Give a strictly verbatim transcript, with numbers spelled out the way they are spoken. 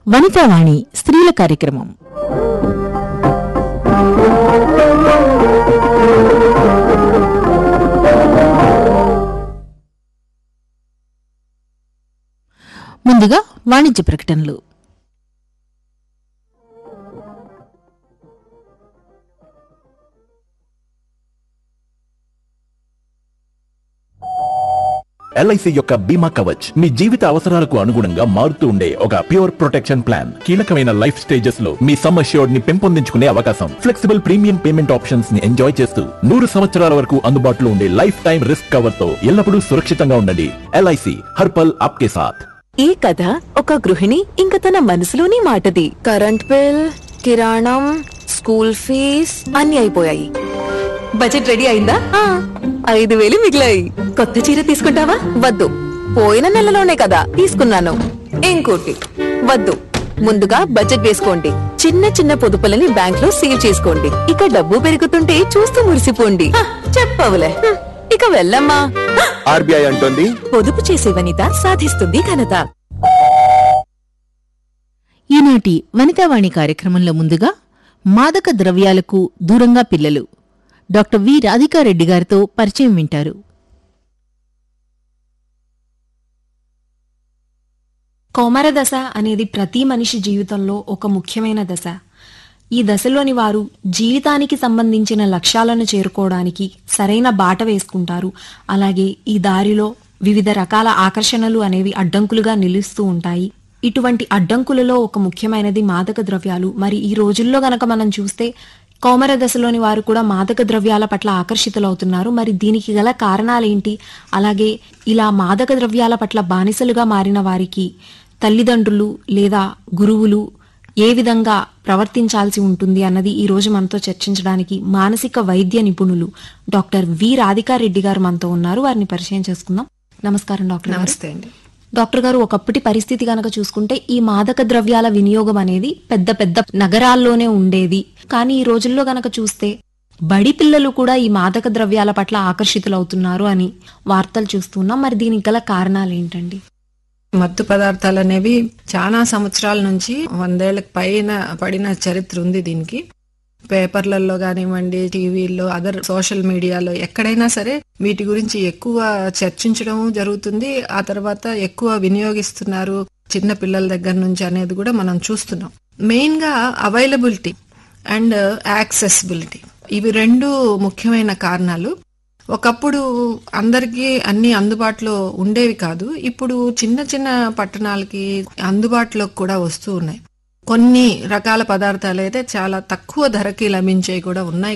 వనితావాణి స్త్రీల కార్యక్రమం. ముందుగా వాణిజ్య ప్రకటనలు. ఎల్ఐసి యొక్క బీమా కవచ్ మీ జీవిత అవసరాలకు అనుగుణంగా మారుతూ ఉండే ఒక ప్యూర్ ప్రొటెక్షన్ ప్లాన్. కీలకమైన లైఫ్ స్టేజెస్ లో మీ సమ్ అష్యూర్డ్ ని పెంపొందించుకునే అవకాశం, ఫ్లెక్సిబుల్ ప్రీమియం పేమెంట్ ఆప్షన్స్ ని ఎంజాయ్ చేస్తూ నూరు సంవత్సరాల వరకు అందుబాటులో ఉండే లైఫ్ టైం రిస్క్ కవర్ తో ఎల్లప్పుడూ సురక్షితంగా ఉండండి. ఎల్ఐసి హర్పల్ ఆప్కే సాథ్. ఈ కథ ఒక గృహిణి ఇంక తన మనసులోని మాటది. కరెంట్ బిల్, కిరాణం, స్కూల్ ఫీజ్ అన్ని అయిపోయాయి. బడ్జెట్ రెడీ అయిందా? ఐదు వేలు మిగిలాయి. కొత్త చీర తీసుకుంటావా? వద్దు, పోయిన నెలలోనే కదా తీసుకున్నాను. ఇంకోటి వద్దు. ముందుగా బడ్జెట్ వేసుకోండి. చిన్న చిన్న పొదుపులని బ్యాంక్ లో సేవ్ చేసుకోండి. ఇక డబ్బు పెరుగుతుంటే చూస్తూ మురిసిపోండి. చెప్పవులే, ఇక వెళ్ళమ్మా. ఆర్బీఐ అంటోంది, పొదుపు చేసే వనిత సాధిస్తుంది ఘనత. ఈనాటి వనితావాణి కార్యక్రమంలో ముందుగా మాదక ద్రవ్యాలకు దూరంగా పిల్లలు, డాక్టర్ వి రాధికారెడ్డి గారితో పరిచయం వింటారు. కౌమార దశ అనేది ప్రతి మనిషి జీవితంలో ఒక ముఖ్యమైన దశ. ఈ దశలోని వారు జీవితానికి సంబంధించిన లక్ష్యాలను చేరుకోవడానికి సరైన బాట వేసుకుంటారు. అలాగే ఈ దారిలో వివిధ రకాల ఆకర్షణలు అనేవి అడ్డంకులుగా నిలుస్తూ ఉంటాయి. ఇటువంటి అడ్డంకులలో ఒక ముఖ్యమైనది మాదక ద్రవ్యాలు. మరి ఈ రోజుల్లో గనక మనం చూస్తే కౌమార దశలోని వారు కూడా మాదక ద్రవ్యాల పట్ల ఆకర్షితులవుతున్నారు. మరి దీనికి గల కారణాలేంటి? అలాగే ఇలా మాదక ద్రవ్యాల పట్ల బానిసలుగా మారిన వారికి తల్లిదండ్రులు లేదా గురువులు ఏ విధంగా ప్రవర్తించాల్సి ఉంటుంది అన్నది ఈ రోజు మనతో చర్చించడానికి మానసిక వైద్య నిపుణులు డాక్టర్ వి రాధికారెడ్డి గారు మనతో ఉన్నారు. వారిని పరిచయం చేసుకుందాం. నమస్కారం డాక్టర్. నమస్తే అండి. డాక్టర్ గారు, ఒకప్పటి పరిస్థితి గనక చూసుకుంటే ఈ మాదక ద్రవ్యాల వినియోగం అనేది పెద్ద పెద్ద నగరాల్లోనే ఉండేది. కానీ ఈ రోజుల్లో గనక చూస్తే బడి పిల్లలు కూడా ఈ మాదక ద్రవ్యాల పట్ల ఆకర్షితులవుతున్నారు అని వార్తలు చూస్తున్నాం. మరి దీనికి గల కారణాలు ఏంటండి? మత్తు పదార్థాలు అనేవి చాలా సంవత్సరాల నుంచి వందేళ్లకు పైన పడిన చరిత్ర ఉంది దీనికి. పేపర్లలో కానివ్వండి, టీవీల్లో, అదర్ సోషల్ మీడియాలో ఎక్కడైనా సరే వీటి గురించి ఎక్కువ చర్చించడం జరుగుతుంది. ఆ తర్వాత ఎక్కువ వినియోగిస్తున్నారు చిన్న పిల్లల దగ్గర నుంచి అనేది కూడా మనం చూస్తున్నాం. మెయిన్ గా అవైలబిలిటీ అండ్ యాక్సెసిబిలిటీ, ఇవి రెండు ముఖ్యమైన కారణాలు. ఒకప్పుడు అందరికీ అన్ని అందుబాటులో ఉండేవి కాదు. ఇప్పుడు చిన్న చిన్న పట్టణాలకి అందుబాటులోకి కూడా వస్తూ ఉన్నాయి. కొన్ని రకాల పదార్థాలు అయితే చాలా తక్కువ ధరకి లభించేవి కూడా ఉన్నాయి.